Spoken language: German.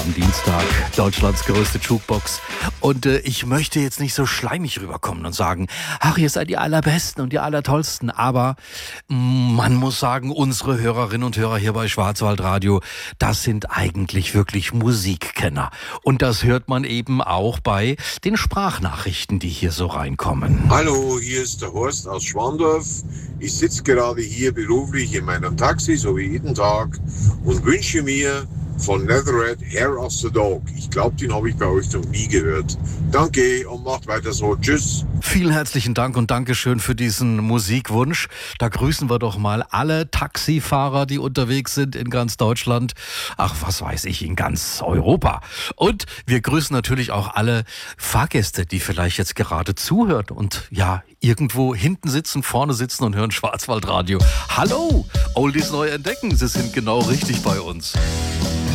am Dienstag, Deutschlands größte Jukebox. Und ich möchte jetzt nicht so schleimig rüberkommen und sagen, ach, ihr seid die Allerbesten und die Allertollsten. Aber man muss sagen, unsere Hörerinnen und Hörer hier bei Schwarzwaldradio, das sind eigentlich wirklich Musikkenner. Und das hört man eben auch bei den Sprachnachrichten, die hier so reinkommen. Hallo, hier ist der Horst aus Schwandorf. Ich sitze gerade hier beruflich in meinem Taxi, so wie jeden Tag, und wünsche mir von Netherhead Hair of the Dog. Ich glaube, den habe ich bei euch noch nie gehört. Danke und macht weiter so. Tschüss. Vielen herzlichen Dank und Dankeschön für diesen Musikwunsch. Da grüßen wir doch mal alle Taxifahrer, die unterwegs sind in ganz Deutschland. Ach, was weiß ich, in ganz Europa. Und wir grüßen natürlich auch alle Fahrgäste, die vielleicht jetzt gerade zuhören und ja, irgendwo hinten sitzen, vorne sitzen und hören Schwarzwaldradio. Hallo, Oldies neu entdecken, Sie sind genau richtig bei uns.